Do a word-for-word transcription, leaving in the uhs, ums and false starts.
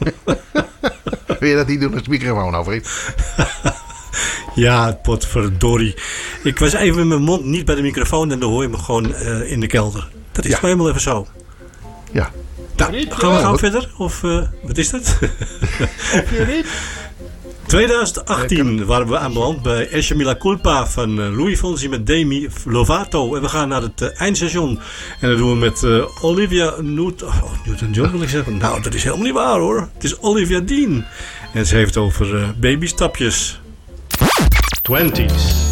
Wil je dat niet doen als de microfoon over is? Ja, potverdorie. Ik was even met mijn mond niet bij de microfoon en dan hoor je me gewoon uh, in de kelder. Dat is ja. helemaal even zo. Ja. Nou, gaan we gaan verder? Of uh, wat is dat? twintig achttien waren we aanbeland bij Esce Mi La Culpa van uh, Louis Fonsi met Demi Lovato. En we gaan naar het uh, eindstation. En dat doen we met uh, Olivia Newt- oh, Newton-John wil ik zeggen. Nou, dat is helemaal niet waar hoor. Het is Olivia Dean. En ze heeft over uh, babystapjes. twintiger.